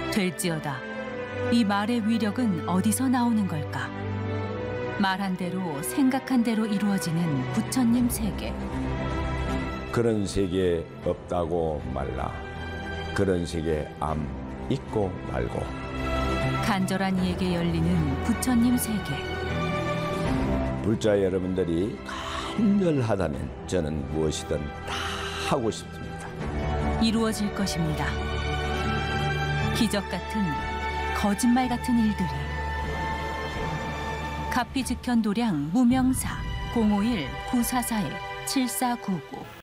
될지어다. 이 말의 위력은 어디서 나오는 걸까? 말한 대로 생각한 대로 이루어지는 부처님 세계. 그런 세계 없다고 말라. 그런 세계 암 있고 말고. 간절한 이에게 열리는 부처님 세계. 불자 여러분들이 간절하다면 저는 무엇이든 다 하고 싶습니다. 이루어질 것입니다. 기적 같은, 거짓말 같은 일들이. 가피즉현 도량 무명사 051-944-7499